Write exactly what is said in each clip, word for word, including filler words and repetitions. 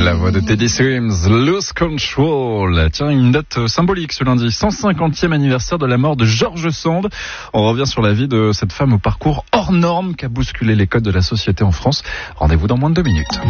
La voix de Teddy Swims, Lose Control. Tiens, une date symbolique ce lundi, cent cinquantième anniversaire de la mort de George Sand. On revient sur la vie de cette femme au parcours hors norme qui a bousculé les codes de la société en France. Rendez-vous dans moins de deux minutes.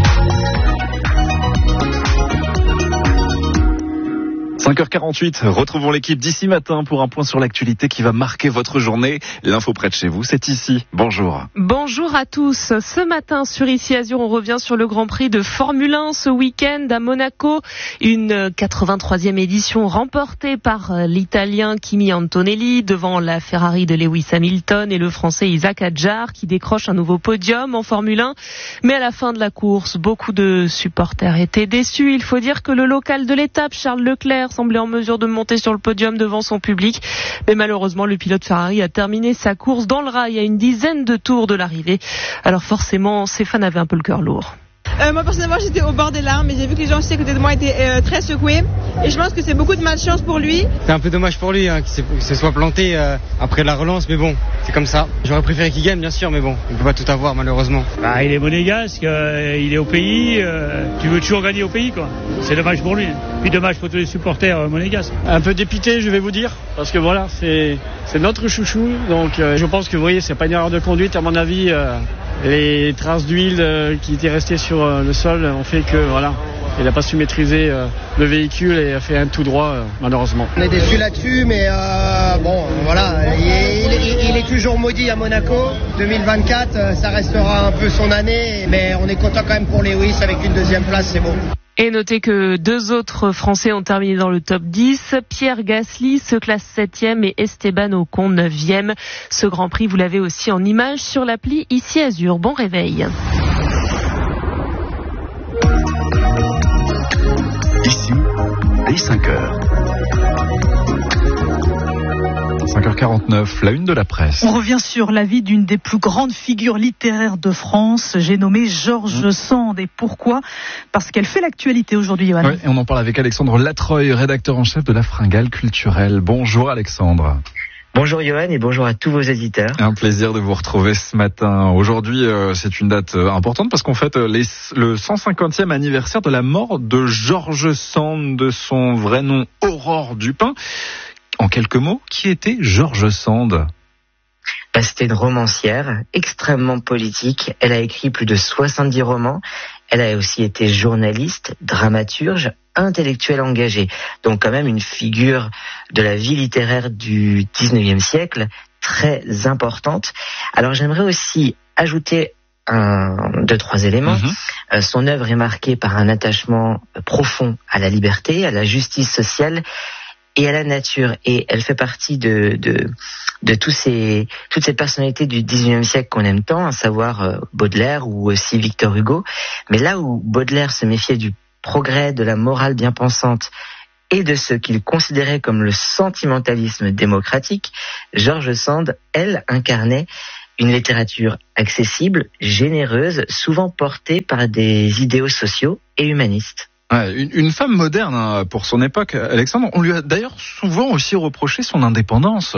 cinq heures quarante-huit, retrouvons l'équipe d'ici matin pour un point sur l'actualité qui va marquer votre journée. L'info près de chez vous, c'est ici. Bonjour. Bonjour à tous. Ce matin sur Ici Azur, on revient sur le Grand Prix de Formule un ce week-end à Monaco. Une quatre-vingt-troisième édition remportée par l'Italien Kimi Antonelli devant la Ferrari de Lewis Hamilton et le Français Isaac Hadjar qui décroche un nouveau podium en Formule un. Mais à la fin de la course, beaucoup de supporters étaient déçus. Il faut dire que le local de l'étape, Charles Leclerc, semblait en mesure de monter sur le podium devant son public. Mais malheureusement, le pilote Ferrari a terminé sa course dans le rail à une dizaine de tours de l'arrivée. Alors forcément, ses fans avaient un peu le cœur lourd. Euh, moi personnellement j'étais au bord des larmes et j'ai vu que les gens aussi à côté de moi étaient euh, très secoués et je pense que c'est beaucoup de malchance pour lui. C'est un peu dommage pour lui hein, qu'il se soit planté euh, après la relance, mais bon, c'est comme ça. J'aurais préféré qu'il gagne bien sûr, mais bon, il ne peut pas tout avoir malheureusement. Bah, il est monégasque, euh, il est au pays, euh, tu veux toujours gagner au pays quoi. C'est dommage pour lui, puis dommage pour tous les supporters euh, monégasques. Un peu dépité je vais vous dire, parce que voilà, c'est, c'est notre chouchou, donc euh, je pense que vous voyez, c'est pas une erreur de conduite à mon avis. Euh, les traces d'huile euh, qui étaient restées sur euh, le sol ont fait que voilà, il n'a pas su maîtriser euh, le véhicule et a fait un tout droit euh, malheureusement. On est déçus là-dessus, mais euh, bon voilà, il est, il, il est toujours maudit à Monaco. deux mille vingt-quatre, ça restera un peu son année, mais on est content quand même pour Lewis avec une deuxième place, c'est bon. Et notez que deux autres Français ont terminé dans le top dix. Pierre Gasly se classe septième et Esteban Ocon neuvième. Ce Grand Prix, vous l'avez aussi en images sur l'appli Ici Azur. Bon réveil. Ici, dès cinq heures. cinq heures quarante-neuf, la une de la presse. On revient sur la vie d'une des plus grandes figures littéraires de France. J'ai nommé George mmh. Sand. Et pourquoi ? Parce qu'elle fait l'actualité aujourd'hui, Johan. Oui, et on en parle avec Alexandre Latreuil, rédacteur en chef de la Fringale culturelle. Bonjour Alexandre. Bonjour Johan et bonjour à tous vos éditeurs. Un plaisir de vous retrouver ce matin. Aujourd'hui, euh, c'est une date euh, importante parce qu'on fête euh, les, le cent cinquantième anniversaire de la mort de George Sand, de son vrai nom Aurore Dupin. En quelques mots, qui était George Sand ? Bah, c'était une romancière extrêmement politique. Elle a écrit plus de soixante-dix romans. Elle a aussi été journaliste, dramaturge, intellectuelle engagée. Donc quand même une figure de la vie littéraire du dix-neuvième siècle très importante. Alors j'aimerais aussi ajouter un, deux, trois éléments. Mmh. Euh, son œuvre est marquée par un attachement profond à la liberté, à la justice sociale et à la nature, et elle fait partie de de de tous ces toutes ces personnalités du dix-neuvième siècle qu'on aime tant, à savoir euh, Baudelaire ou aussi Victor Hugo. Mais là où Baudelaire se méfiait du progrès, de la morale bien pensante et de ce qu'il considérait comme le sentimentalisme démocratique, George Sand, elle, incarnait une littérature accessible, généreuse, souvent portée par des idéaux sociaux et humanistes. Ouais, une, une femme moderne hein, pour son époque, Alexandre. On lui a d'ailleurs souvent aussi reproché son indépendance.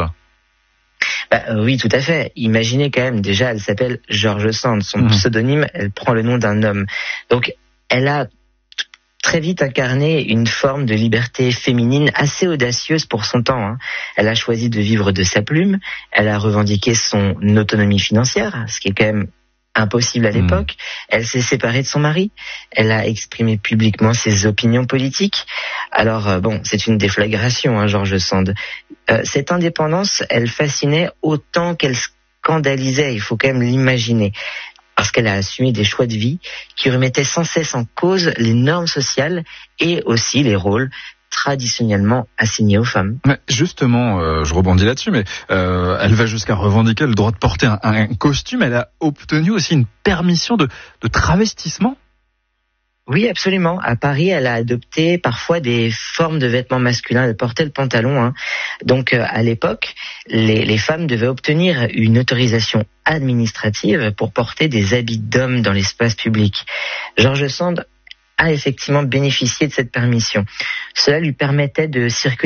Bah, euh, oui, tout à fait. Imaginez quand même, déjà, elle s'appelle George Sand. Son mmh. pseudonyme, elle prend le nom d'un homme. Donc, elle a t- très vite incarné une forme de liberté féminine assez audacieuse pour son temps. Hein. Elle a choisi de vivre de sa plume. Elle a revendiqué son autonomie financière, ce qui est quand même impossible à l'époque. Mmh. Elle s'est séparée de son mari. Elle a exprimé publiquement ses opinions politiques. Alors euh, bon, c'est une déflagration, hein, George Sand. Euh, cette indépendance, elle fascinait autant qu'elle scandalisait. Il faut quand même l'imaginer, parce qu'elle a assumé des choix de vie qui remettaient sans cesse en cause les normes sociales et aussi les rôles traditionnellement assignés aux femmes. Mais justement, euh, je rebondis là-dessus, mais euh, elle va jusqu'à revendiquer le droit de porter un, un costume. Elle a obtenu aussi une permission de, de travestissement. Oui, absolument. À Paris, elle a adopté parfois des formes de vêtements masculins. Elle portait le pantalon. Hein. Donc, euh, à l'époque, les, les femmes devaient obtenir une autorisation administrative pour porter des habits d'hommes dans l'espace public. George Sand a effectivement bénéficié de cette permission. Cela lui permettait de circuler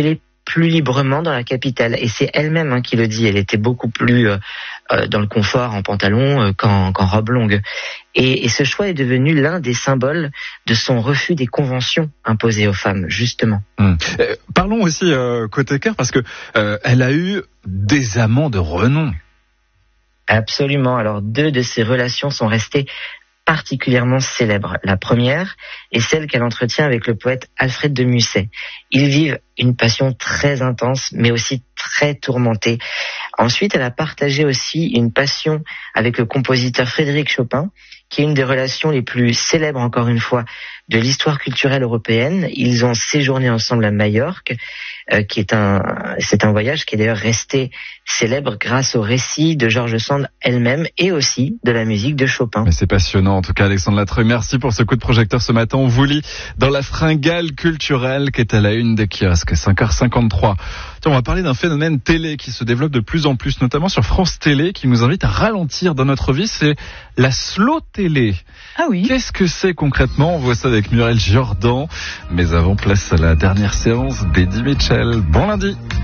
plus librement dans la capitale. Et c'est elle-même hein, qui le dit. Elle était beaucoup plus euh, euh, dans le confort en pantalon euh, qu'en, qu'en robe longue. Et, et ce choix est devenu l'un des symboles de son refus des conventions imposées aux femmes, justement. Hum. Euh, parlons aussi euh, côté cœur, parce que euh, elle a eu des amants de renom. Absolument. Alors, deux de ces relations sont restées particulièrement célèbres. La première est celle qu'elle entretient avec le poète Alfred de Musset. Ils vivent une passion très intense, mais aussi très tourmentée. Ensuite, elle a partagé aussi une passion avec le compositeur Frédéric Chopin, qui est une des relations les plus célèbres, encore une fois, de l'histoire culturelle européenne. Ils ont séjourné ensemble à Majorque, euh, qui est un, c'est un voyage qui est d'ailleurs resté célèbre grâce au récit de George Sand elle-même et aussi de la musique de Chopin. Mais c'est passionnant, en tout cas, Alexandre Latreuil. Merci pour ce coup de projecteur ce matin. On vous lit dans la fringale culturelle qui est à la une des kiosques, cinq heures cinquante-trois. Tiens, on va parler d'un phénomène télé qui se développe de plus en plus, notamment sur France Télé, qui nous invite à ralentir dans notre vie. C'est la slow télé. Ah oui. Qu'est-ce que c'est concrètement? On voit ça avec Muriel Jordan. Mais avant, place à la dernière séance d'Eddie Mitchell. Bon lundi.